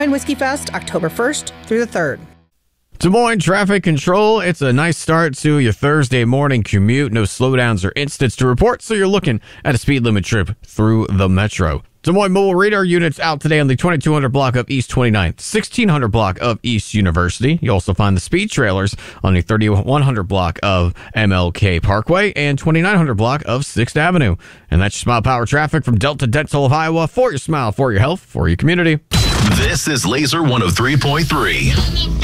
Whiskey Fest, October 1st through the 3rd. Des Moines Traffic Control. It's a nice start to your Thursday morning commute. No slowdowns or incidents to report, so you're looking at a speed limit trip through the metro. Des Moines Mobile Radar units out today on the 2200 block of East 29th, 1600 block of East University. You also find the speed trailers on the 3100 block of MLK Parkway and 2900 block of 6th Avenue. And that's your Smile Power traffic from Delta Dental of Iowa. For your smile, for your health, for your community. This is Laser 103.3.